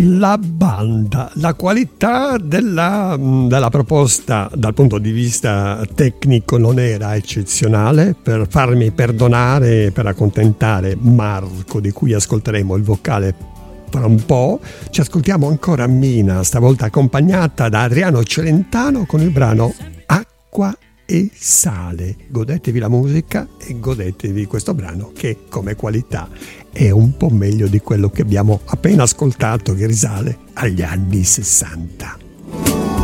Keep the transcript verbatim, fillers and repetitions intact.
La banda, la qualità della, della proposta dal punto di vista tecnico non era eccezionale. Per farmi perdonare, per accontentare Marco, di cui ascolteremo il vocale fra un po', ci ascoltiamo ancora Mina, stavolta accompagnata da Adriano Celentano con il brano Acqua e Sale. Godetevi la musica e godetevi questo brano che come qualità è un po' meglio di quello che abbiamo appena ascoltato, che risale agli anni sessanta.